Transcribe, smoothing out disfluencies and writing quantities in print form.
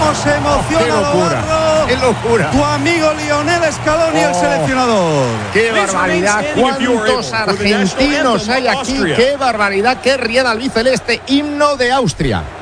cómo se emociona Navarro. ¡Qué locura! Tu amigo Lionel Scaloni, el seleccionador. ¡Qué barbaridad! ¿Cuántos argentinos hay aquí? ¡Qué barbaridad! ¡Qué riada albiceleste! Himno de Austria.